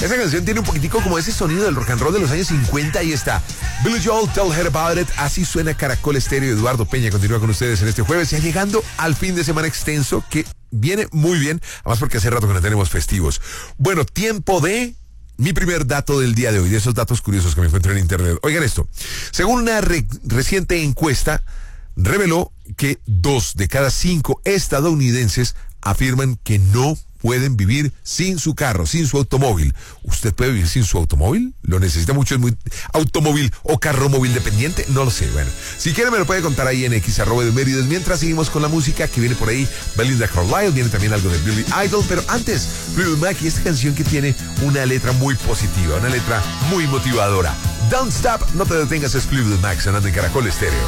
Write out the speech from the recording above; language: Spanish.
Esa canción tiene un poquitico como ese sonido del rock and roll de los años 50. Ahí está. Billy Joel, Tell Her About It. Así suena Caracol Estéreo. Eduardo Peña continúa con ustedes en este jueves, ya llegando al fin de semana extenso que viene muy bien, además porque hace rato que no tenemos festivos. Bueno, tiempo de mi primer dato del día de hoy, de esos datos curiosos que me encuentro en internet. Oigan esto, según una reciente encuesta, reveló que 2 de cada 5 estadounidenses afirman que no pueden vivir sin su carro, sin su automóvil. ¿Usted puede vivir sin su automóvil? ¿Lo necesita mucho? ¿Es muy automóvil o carro móvil dependiente? No lo sé. Bueno, si quiere me lo puede contar ahí en @Mérides. Mientras seguimos con la música que viene por ahí, Belinda Carlisle, viene también algo de Billy Idol, pero antes, Fleetwood Mac y esta canción que tiene una letra muy positiva, una letra muy motivadora. Don't Stop, no te detengas, es Fleetwood Mac sonando en Caracol Estéreo.